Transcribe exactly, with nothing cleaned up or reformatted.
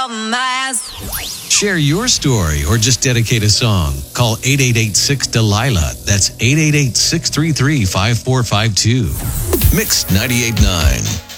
on my ass. Share your story or just dedicate a song. Call eight eight eight six Delilah. That's eight eight eight six three three five four five two. Mix ninety-eight point nine.